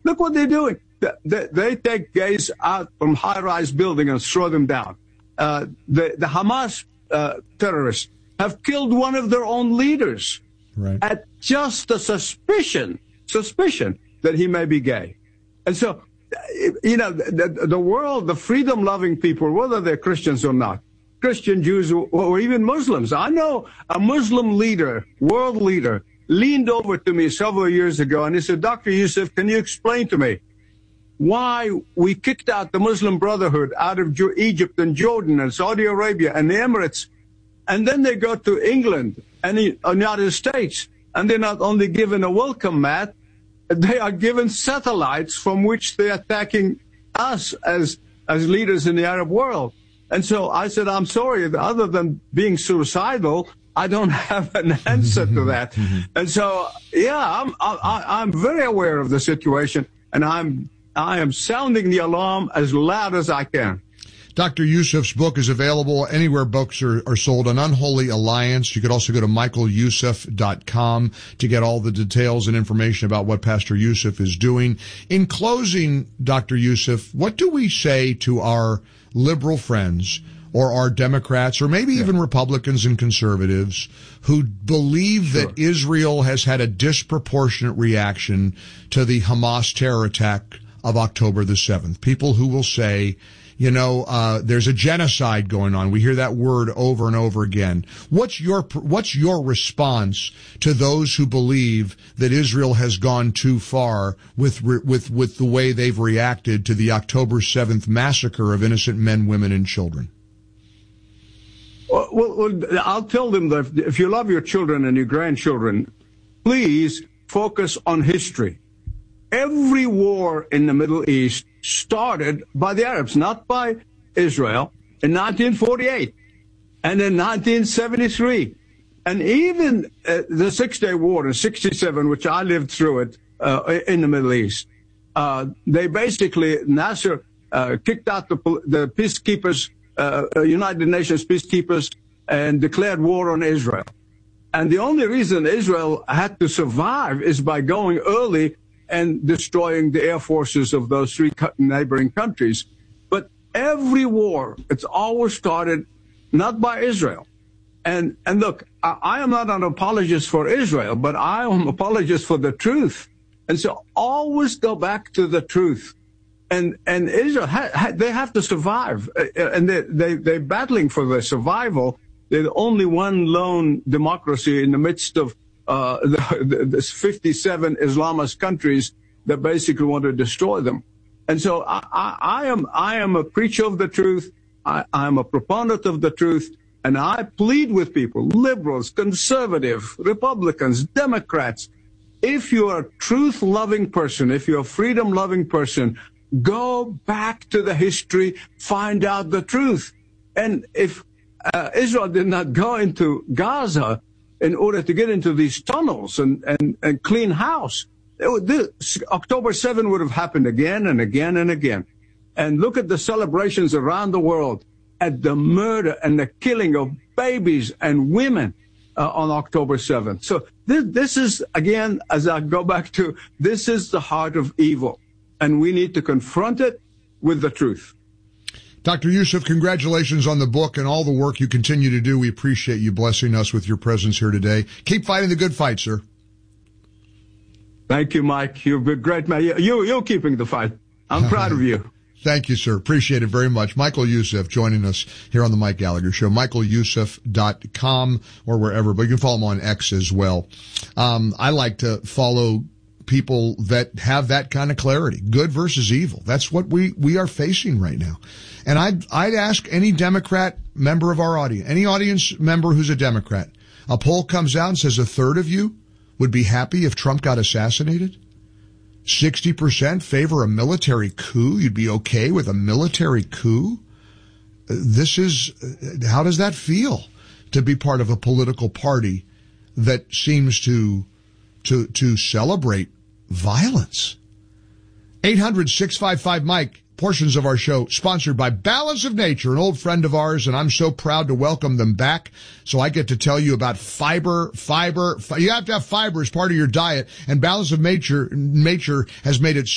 Look what they're doing. They take gays out from high-rise buildings and throw them down. The Hamas terrorists have killed one of their own leaders at just the suspicion that he may be gay. And so, the world, the freedom-loving people, whether they're Christians or not, Christian, Jews, or even Muslims. I know a Muslim leader, world leader, leaned over to me several years ago and he said, Dr. Youssef, can you explain to me why we kicked out the Muslim Brotherhood out of Egypt and Jordan and Saudi Arabia and the Emirates, and then they go to England and the United States, and they're not only given a welcome mat, they are given satellites from which they're attacking us as leaders in the Arab world. And so I said, I'm sorry, other than being suicidal, I don't have an answer to that. And so, I'm very aware of the situation, and I am sounding the alarm as loud as I can. Dr. Youssef's book is available anywhere books are sold, An Unholy Alliance. You could also go to michaelyoussef.com to get all the details and information about what Pastor Youssef is doing. In closing, Dr. Youssef, what do we say to our liberal friends or our Democrats or maybe even Republicans and conservatives who believe that Israel has had a disproportionate reaction to the Hamas terror attack of October the 7th? People who will say, there's a genocide going on. We hear that word over and over again. What's your response to those who believe that Israel has gone too far with the way they've reacted to the October 7th massacre of innocent men, women, and children? Well, I'll tell them that if you love your children and your grandchildren, please focus on history. Every war in the Middle East started by the Arabs, not by Israel, in 1948 and in 1973. And even the Six-Day War in 67, which I lived through it in the Middle East, they basically, Nasser kicked out the peacekeepers, United Nations peacekeepers, and declared war on Israel. And the only reason Israel had to survive is by going early and destroying the air forces of those three neighboring countries. But every war, it's always started not by Israel. And look, I am not an apologist for Israel, but I am an apologist for the truth. And so always go back to the truth. And Israel, they have to survive. And they're battling for their survival. They're the only one lone democracy in the midst of the 57 Islamist countries that basically want to destroy them. And so I am a preacher of the truth. I am a proponent of the truth. And I plead with people, liberals, conservative, Republicans, Democrats. If you're a truth-loving person, if you're a freedom-loving person, go back to the history, find out the truth. And if Israel did not go into Gaza in order to get into these tunnels and clean house, October 7 would have happened again and again and again. And look at the celebrations around the world at the murder and the killing of babies and women on October 7th. So this is, again, as I go back to, this is the heart of evil. And we need to confront it with the truth. Dr. Youssef, congratulations on the book and all the work you continue to do. We appreciate you blessing us with your presence here today. Keep fighting the good fight, sir. Thank you, Mike. You've been great, man. You're keeping the fight. I'm proud of you. Thank you, sir. Appreciate it very much. Michael Youssef joining us here on the Mike Gallagher Show. michaelyoussef.com or wherever, but you can follow him on X as well. I like to follow people that have that kind of clarity, good versus evil. That's what we are facing right now. And I'd ask any Democrat member of our audience, any audience member who's a Democrat, a poll comes out and says a third of you would be happy if Trump got assassinated. 60% favor a military coup. You'd be okay with a military coup. How does that feel to be part of a political party that seems to celebrate violence? 800-655-MIKE. Portions of our show sponsored by Balance of Nature, an old friend of ours, and I'm so proud to welcome them back. So I get to tell you about fiber. You have to have fiber as part of your diet, and Balance of Nature has made it